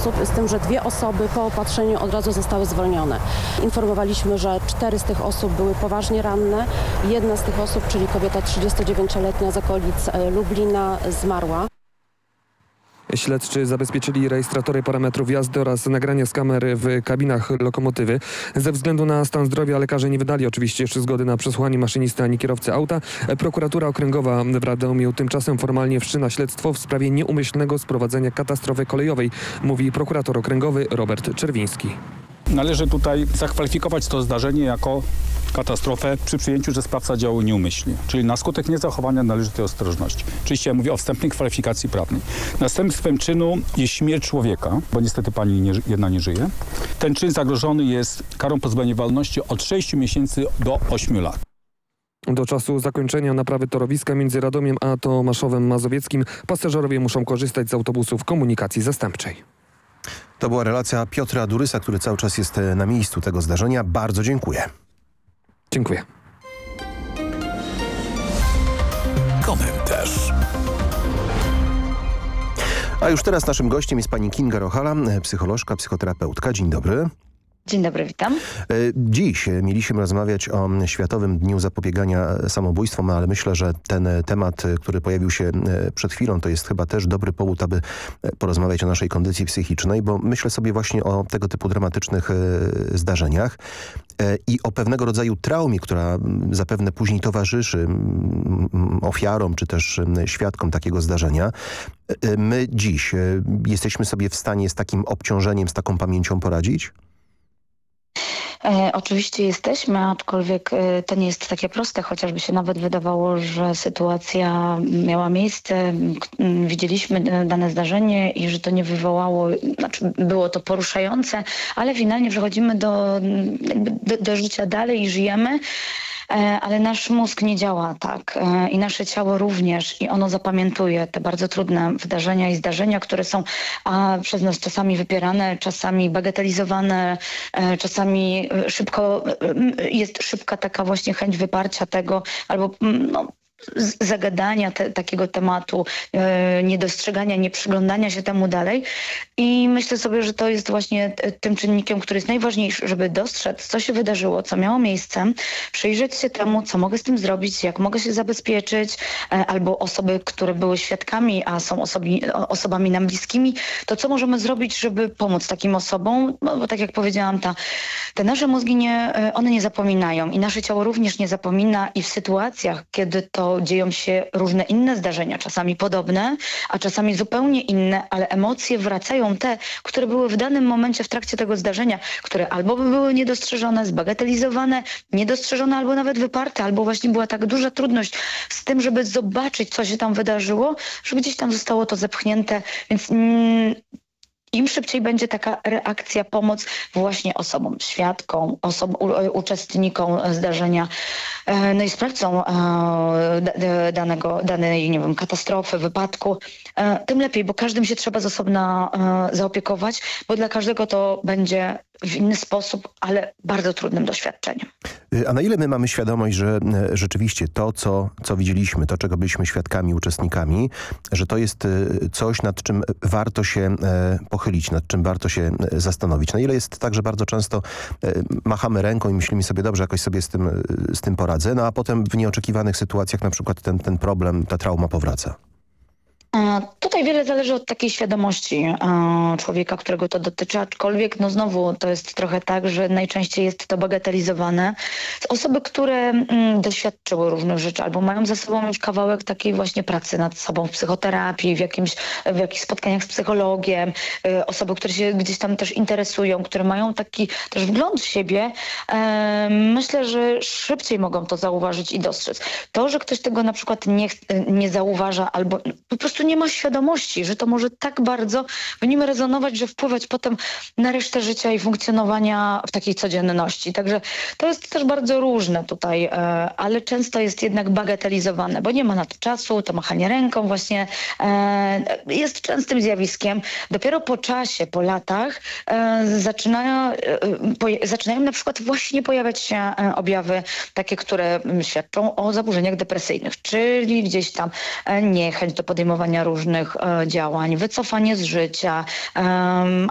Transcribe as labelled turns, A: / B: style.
A: osób, z tym, że 2 osoby po opatrzeniu od razu zostały zwolnione. Informowaliśmy, że 4 z tych osób były poważnie ranne. Jedna z tych osób, czyli kobieta 39-letnia z okolic Lublina, zmarła.
B: Śledczy zabezpieczyli rejestratory parametrów jazdy oraz nagrania z kamer w kabinach lokomotywy. Ze względu na stan zdrowia lekarze nie wydali oczywiście jeszcze zgody na przesłuchanie maszynisty ani kierowcy auta. Prokuratura Okręgowa w Radomiu tymczasem formalnie wszczyna śledztwo w sprawie nieumyślnego sprowadzenia katastrofy kolejowej, mówi prokurator okręgowy Robert Czerwiński.
C: Należy tutaj zakwalifikować to zdarzenie jako katastrofę przy przyjęciu, że sprawca działał nieumyślnie, czyli na skutek niezachowania należytej ostrożności. Oczywiście ja mówię o wstępnej kwalifikacji prawnej. Następstwem czynu jest śmierć człowieka, bo niestety pani jedna nie żyje. Ten czyn zagrożony jest karą pozbawienia wolności od 6 miesięcy do 8 lat.
B: Do czasu zakończenia naprawy torowiska między Radomiem a Tomaszowem Mazowieckim pasażerowie muszą korzystać z autobusów komunikacji zastępczej.
D: To była relacja Piotra Durysa, który cały czas jest na miejscu tego zdarzenia. Bardzo dziękuję.
B: Dziękuję.
E: Komentarz.
D: A już teraz naszym gościem jest pani Kinga Rochala, psycholożka, psychoterapeutka. Dzień dobry.
F: Dzień dobry, witam.
D: Dziś mieliśmy rozmawiać o Światowym Dniu Zapobiegania Samobójstwom, ale myślę, że ten temat, który pojawił się przed chwilą, to jest chyba też dobry powód, aby porozmawiać o naszej kondycji psychicznej, bo myślę sobie właśnie o tego typu dramatycznych zdarzeniach i o pewnego rodzaju traumie, która zapewne później towarzyszy ofiarom czy też świadkom takiego zdarzenia. My dziś jesteśmy sobie w stanie z takim obciążeniem, z taką pamięcią poradzić?
F: Oczywiście jesteśmy, aczkolwiek to nie jest takie proste, chociażby się nawet wydawało, że sytuacja miała miejsce, widzieliśmy dane zdarzenie i że to nie wywołało, znaczy było to poruszające, ale finalnie przechodzimy do życia dalej i żyjemy. Ale nasz mózg nie działa tak i nasze ciało również i ono zapamiętuje te bardzo trudne wydarzenia i zdarzenia, które są przez nas czasami wypierane, czasami bagatelizowane, czasami jest szybka taka właśnie chęć wyparcia tego albo zagadania takiego tematu, niedostrzegania, nieprzyglądania się temu dalej. I myślę sobie, że to jest właśnie tym czynnikiem, który jest najważniejszy, żeby dostrzec, co się wydarzyło, co miało miejsce, przyjrzeć się temu, co mogę z tym zrobić, jak mogę się zabezpieczyć, albo osoby, które były świadkami, a są osobami nam bliskimi, to co możemy zrobić, żeby pomóc takim osobom, bo tak jak powiedziałam, te nasze mózgi one nie zapominają i nasze ciało również nie zapomina i w sytuacjach, kiedy to dzieją się różne inne zdarzenia, czasami podobne, a czasami zupełnie inne, ale emocje wracają te, które były w danym momencie w trakcie tego zdarzenia, które albo były niedostrzeżone, zbagatelizowane, niedostrzeżone albo nawet wyparte, albo właśnie była tak duża trudność z tym, żeby zobaczyć, co się tam wydarzyło, że gdzieś tam zostało to zepchnięte, więc im szybciej będzie taka reakcja, pomoc właśnie osobom, świadkom, uczestnikom zdarzenia, no i sprawcom danej, nie wiem, katastrofy, wypadku, tym lepiej, bo każdym się trzeba z osobna zaopiekować, bo dla każdego to będzie w inny sposób, ale bardzo trudnym doświadczeniem.
D: A na ile my mamy świadomość, że rzeczywiście to, co widzieliśmy, to, czego byliśmy świadkami, uczestnikami, że to jest coś, nad czym warto się pochylić, nad czym warto się zastanowić. Na ile jest tak, że bardzo często machamy ręką i myślimy sobie, dobrze, jakoś sobie z tym poradzę, no a potem w nieoczekiwanych sytuacjach na przykład ten problem, ta trauma powraca.
F: Tutaj wiele zależy od takiej świadomości człowieka, którego to dotyczy, aczkolwiek no znowu to jest trochę tak, że najczęściej jest to bagatelizowane. Osoby, które doświadczyły różnych rzeczy albo mają za sobą już kawałek takiej właśnie pracy nad sobą w psychoterapii, w jakichś spotkaniach z psychologiem, osoby, które się gdzieś tam też interesują, które mają taki też wgląd w siebie, myślę, że szybciej mogą to zauważyć i dostrzec. To, że ktoś tego na przykład nie zauważa albo po prostu nie ma świadomości, że to może tak bardzo w nim rezonować, że wpływać potem na resztę życia i funkcjonowania w takiej codzienności. Także to jest też bardzo różne tutaj, ale często jest jednak bagatelizowane, bo nie ma na to czasu, to machanie ręką właśnie jest częstym zjawiskiem. Dopiero po czasie, po latach zaczynają na przykład właśnie pojawiać się objawy takie, które świadczą o zaburzeniach depresyjnych, czyli gdzieś tam niechęć do podejmowania różnych działań, wycofanie z życia,